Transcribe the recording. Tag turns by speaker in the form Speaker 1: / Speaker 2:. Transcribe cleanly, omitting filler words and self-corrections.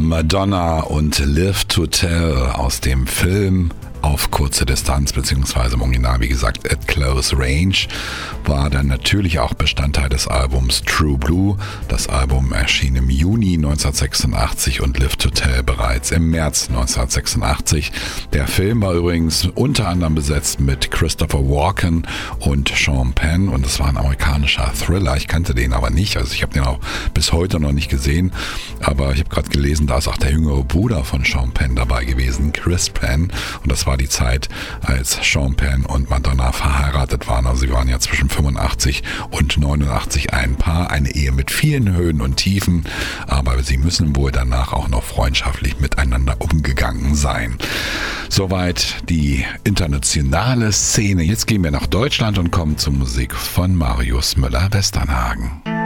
Speaker 1: Madonna und Live to Tell aus dem Film Auf kurze Distanz, beziehungsweise im Original, wie gesagt, At Close Range, war dann natürlich auch Bestandteil des Albums True Blue. Das Album erschien im Juni 1986 und Live to Tell bereits im März 1986. Der Film war übrigens unter anderem besetzt mit Christopher Walken und Sean Penn und es war ein amerikanischer Thriller. Ich kannte den aber nicht, also ich habe den auch bis heute noch nicht gesehen, aber ich habe gerade gelesen, da ist auch der jüngere Bruder von Sean Penn dabei gewesen, Chris Penn, und das war die Zeit, als Sean Penn und Madonna verheiratet waren. Also sie waren ja zwischen 85 und 89 ein Paar, eine Ehe mit vielen Höhen und Tiefen, aber sie müssen wohl danach auch noch freundschaftlich miteinander umgegangen sein. Soweit die internationale Szene. Jetzt gehen wir nach Deutschland und kommen zur Musik von Marius Müller-Westernhagen.